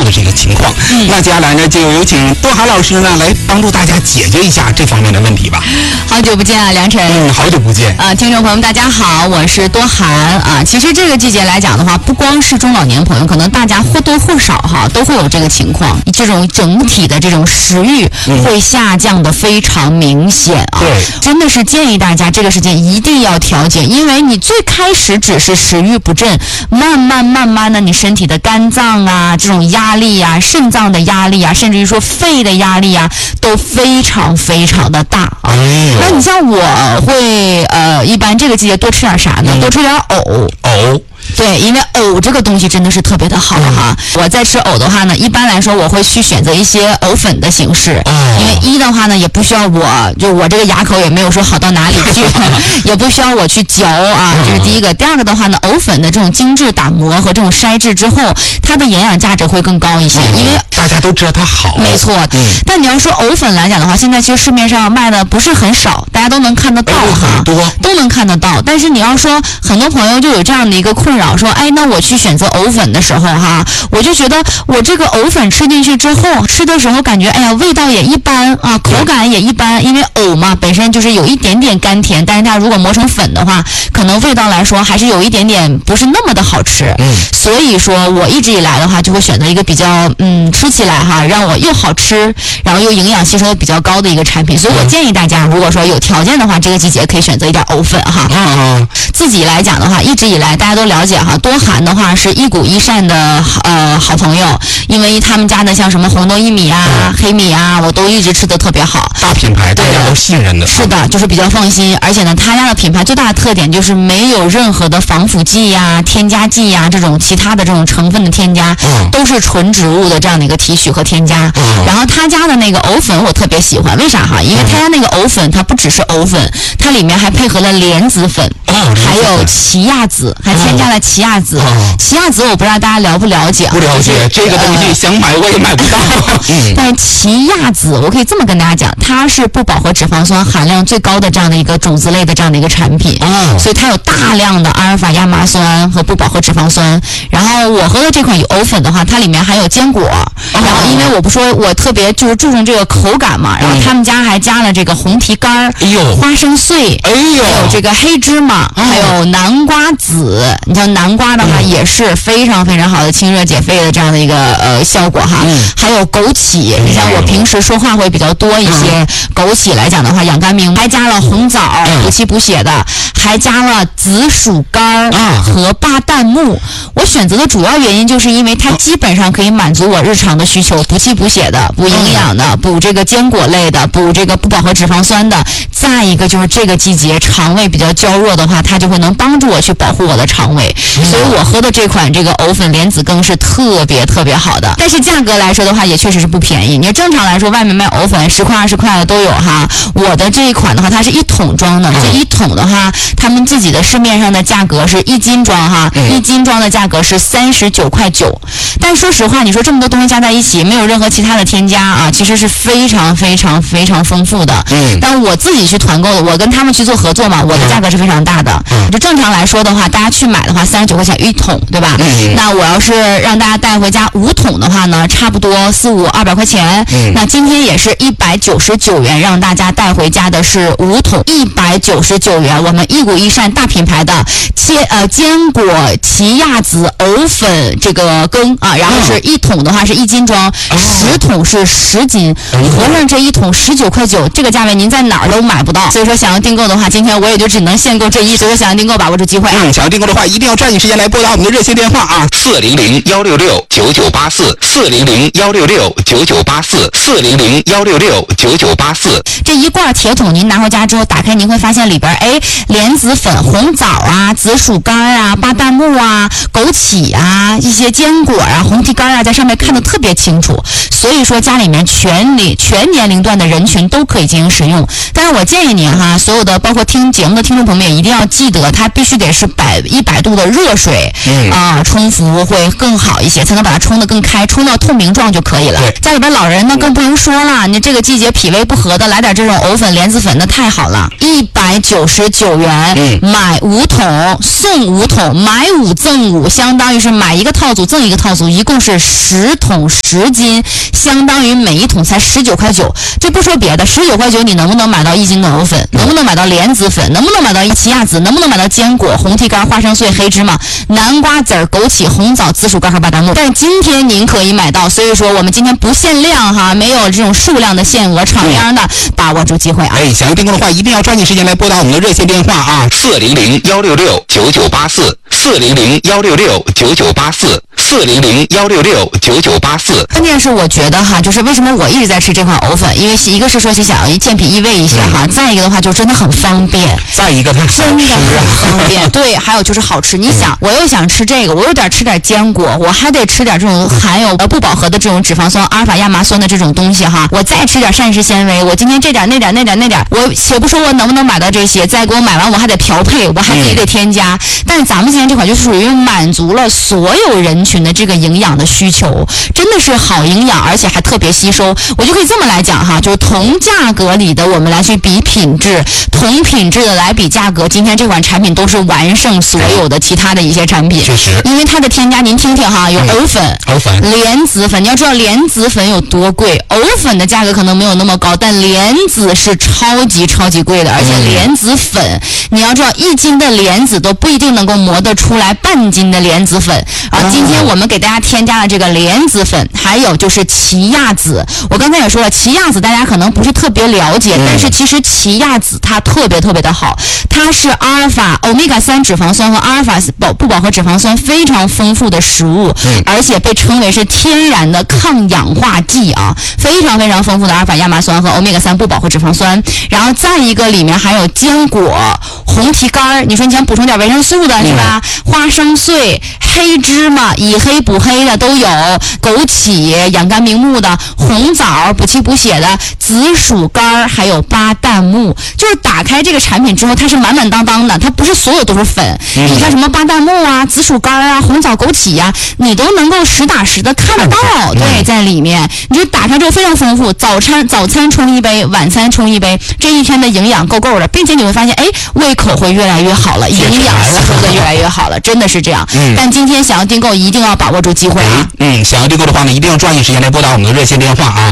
的这个情况。那接下来呢，就有请多涵老师呢来帮助大家解决一下这方面的问题吧。 好久不见啊，梁晨。 好久不见听众朋友们大家好，我是多涵啊。其实这个季节来讲的话，不光是中老年朋友，可能大家或多或少都会有这个情况，这种整体的这种食欲会下降的非常明显啊。 对， 真的是建议大家这个时间一定要调节，因为你最开始只是食欲不振，慢慢的你身体的肝脏啊这种压力啊，肾脏的压力啊，甚至于说肺的压力啊，都非常的大啊。那你像我会一般这个季节多吃点啥呢？多吃点藕。对，因为藕这个东西真的是特别的好哈。我在吃藕的话呢，一般来说我会去选择一些藕粉的形式，因为一的话呢也不需要我这个牙口也没有说好到哪里去，也不需要我去嚼啊，这是第一个。第二个的话呢，藕粉的这种精致打磨和这种筛制之后，它的营养价值会更高一些，因为大家都知道它好。 没错，但你要说藕粉来讲的话，现在其实市面上卖的不是很少，大家都能看得到哈，都能看得到。但是你要说很多朋友就有这样的一个困扰，说那我去选择藕粉的时候哈，我就觉得我这个藕粉吃进去之后，吃的时候感觉味道也一般啊，口感也一般，因为藕嘛本身就是有一点点甘甜，但是它如果磨成粉的话，可能味道来说还是有一点点不是那么的好吃。所以说我一直以来的话就会选择一个比较吃起来哈让我又好吃，然后又营养吸收比较高的一个产品。所以我建议大家，如果说有条件的话，这个季节可以选择一点藕粉哈。自己来讲的话，一直以来大家都了解哈，多涵的话是一谷一善的好朋友，因为他们家的像什么红豆薏米啊、黑米啊，我都一直吃的特别好， 大品牌大家都信任的。 是的，就是比较放心。而且呢，他家的品牌最大的特点就是没有任何的防腐剂呀、添加剂呀这种其他的这种成分的添加，都是纯植物的这样的一个提取和添加。然后他家的那个藕粉我特别喜欢，为啥哈？因为他家那个藕粉它不只是藕粉，它里面还配合了莲子粉，还有奇亚籽，还添加了奇亚籽。奇亚籽我不知道大家了不了解， 不了解，这个东西想买我也买不到。 但是奇亚籽我可以这么跟大家讲，它是不饱和脂肪酸含量最高的这样的一个种子类的这样的一个产品，所以它有大量的阿尔法亚麻酸和不饱和脂肪酸。然后我喝的这款藕粉的话，它里面含有坚果，然后因为我不说我特别就是注重这个口感嘛，然后他们家还加了这个红提干、花生碎，还有这个黑芝麻，还有南瓜籽。你像南瓜的话也是非常好的清热解肺的这样的一个效果哈。还有枸杞，你像我平时说话会比较多一些，枸杞来讲的话养肝明目，还加了红枣补气补血的，还加了紫薯干和巴旦木。我选择的主要原因就是因为它基本上可以满足我日常的需求，补气补血的，补营养的，补这个坚果类的，补这个不饱和脂肪酸的。再一个就是这个季节肠胃比较娇弱的话，它就会能帮助我去保护我的肠胃。所以我喝的这款这个藕粉莲子羹是特别好的。但是价格来说的话也确实是不便宜，你正常来说外面卖藕粉10块20块的都有哈，我的这一款的话它是一桶装的，这一桶的话他们自己的市面上的价格是1斤装哈，1斤装的价格是39.9块。但说实话，你说这么多东西加在一起没有任何其他的添加啊，其实是非常丰富的。但我自己去团购的，我跟他们去做合作嘛，我的价格是非常大的。就正常来说的话，大家去买的话39块钱一桶，对吧？那我要是让大家带回家5桶的话呢，差不多200块钱。那今天也是199元，让大家带回家的是5桶199元，我们一谷一善大品牌的坚果奇亚籽藕粉这个羹啊，然后是一桶的话是1斤装，10桶是10斤，合上这一桶19.9块，这个价位您在哪儿都买不到。所以说想要订购的话，今天我也就只能限购这一，所以说想要订购把握住机会。 想要订购的话，一定要抓紧时间来拨打我们的热线电话啊，400-166-9984，400-166-9984，400-166-9984。 这一罐铁桶您拿回家之后打开，您会发现里边莲子粉、红枣啊、紫薯干啊、巴旦木啊、枸杞啊、一些坚果啊、红提干啊，在上面看得特别清楚。所以说家里面全年龄段的人群都可以进行使用。但是我建议您哈，所有的包括听节目的听众朋友们也一定要记得，它必须得是100度的热水冲服会更好一些，才能把它冲得更开，冲到透明状就可以了。家里边老人呢更不用说了，你这个季节脾胃不和的，来点这种藕粉、莲子粉，那太好了。199元，买5桶送5桶，买5赠5，相当于是买一个套组赠一个套组，一共是10桶10斤，相当于每一桶才19块9。这不说别的，19块9你能不能买到1斤的藕粉？能不能买到莲子粉？能不能买到奇亚籽？能不能买到坚果、红提干、花生碎、黑芝麻、南瓜籽、枸杞、红枣、紫薯干和巴旦木？但是今天您可以买到，所以说我们今天不限量哈，没有这种数量的限额，厂样的，把握住机会啊！ 想要订购的话，一定要抓紧时间来拨打我们的热线电话啊，400-166-9984，400-166-9984，400-166-9984。 关键是我觉得哈，就是为什么我一直在吃这款藕粉，因为一个是说想要健脾益胃一些哈，再一个的话就真的很方便， 再一个它真的很方便，对，还有就是好吃。你想，我又想吃这个，我又吃点坚果，我还得吃点这种含有不饱和的这种脂肪酸、阿尔法亚麻酸的这种东西哈，我再吃点膳食纤维，我今天这点那点，我且不说我能不能买到这些，再给我买完我还得调配，我还得添加。但是咱们今天这款就属于满足了所有人群的这个营养的需求，真的是好营养，而且还特别吸收。我就可以这么来讲哈，就是同价格里的我们来去比品质，同品质的来比价格，今天这款产品都是完胜所有的其他的一些产品。 确实， 因为它的添加您听听哈，有藕粉、莲子粉。你要知道莲子粉有多贵，藕粉的价格可能没有那么高，但莲子是超级贵的，而且莲子粉，你要知道1斤的莲子都不一定能够磨得出来半斤的莲子粉。然后今天我们给大家添加了这个莲子粉，还有就是奇亚籽。我刚才也说了，奇亚籽大家可能不是特别了解，但是其实奇亚籽它特别的好，它是阿尔法欧米伽3脂肪酸和阿尔法不饱和脂肪酸非常丰富的食物，而且被称为是天然的抗氧化剂啊，非常丰富的阿尔法亚麻酸和欧米伽3不饱和脂肪酸。然后再一个里面还有坚果、红提干，你说你想补充点维生素的是吧？花生碎、黑芝麻，以黑补黑的都有，枸杞养肝明目的，红枣补气补血的，紫薯干，还有巴旦木。就是打开这个产品之后，它是满当当的，它不是所有都是粉。你像什么巴旦木啊、紫薯干啊、红枣、枸杞呀，你都能够实打实的看得到，对，在里面你就打开之后非常丰富，早餐冲一杯，晚餐冲一杯，这一天的营养够的，并且你会发现，胃口会越来越好了，营养吸收的越来越好了，真的是这样。但今天想要订购，一定要把握住机会啊！ 想要订购的话呢，一定要抓紧时间来拨打我们的热线电话啊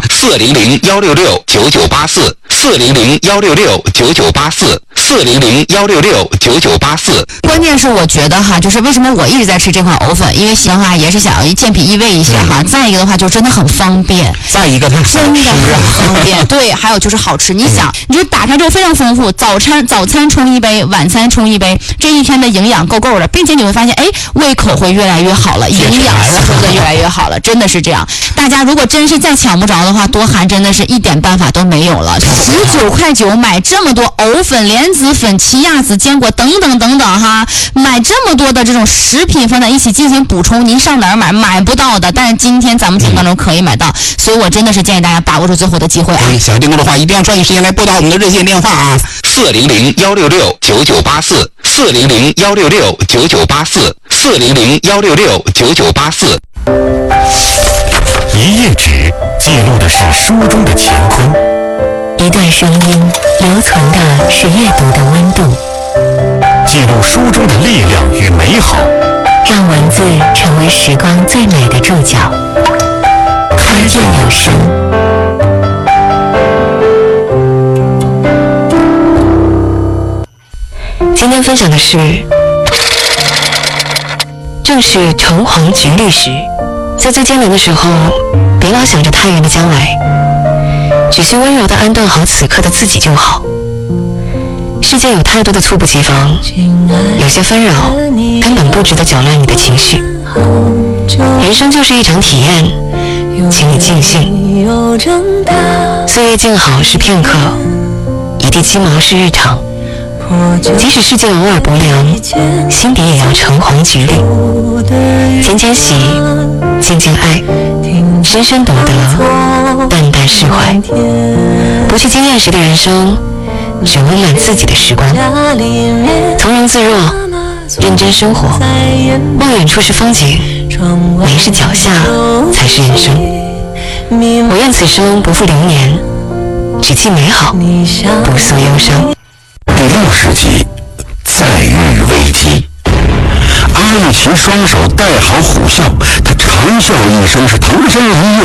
，400-166-9984，400-166-9984，400-166-9984。 关键是我觉得哈，就是为什么我一直在吃这款藕粉，因为的话也是想要健脾益胃一些哈。再一个的话就真的很方便， 再一个它真的很方便，对，还有就是好吃。你想，你就打开之后非常丰富，早餐冲一杯，晚餐冲一杯，这一天的营养够的，并且你会发现，胃口会越来越好了，营养吸收的越来越好了，真的是这样。大家如果真是再抢不着的话，多含真的是一点办法都没有了。19块9买这么多藕粉、莲子粉、奇亚籽、坚果等等哈，买这么多的这种食品放在一起进行补充，您上哪儿买不到的，但是今天咱们节目当中可以买到，所以我真的是建议大家把握住最后的机会啊！ 想要订购的话，一定要抓紧时间来拨打我们的热线电话啊，400-166-9984，400-166-9984，400-166-9984。 一页纸记录的是书中的乾坤， 一段声音留存的是阅读的温度， 记录书中的力量与美好， 让文字成为时光最美的注脚。开卷有声。今天分享的是正是橙黄橘绿时，在最艰难的时候，别老想着他人的将来，只需温柔地安顿好此刻的自己就好。世界有太多的猝不及防，有些纷扰根本不值得搅乱你的情绪。人生就是一场体验，请你尽兴。岁月静好是片刻，一地鸡毛是日常。即使世界偶尔薄凉，心底也要橙黄橘绿。浅浅喜，静静爱，深深懂得，淡淡释怀。不去惊艳谁的人生，只温暖自己的时光。从容自若，认真生活。望远处是风景， 没事脚下才是人生。我愿此生不负流年，只记美好，不诉忧伤。 第6十集，再遇危机。阿力奇双手戴好虎啸，他长啸一声，是腾身一跃，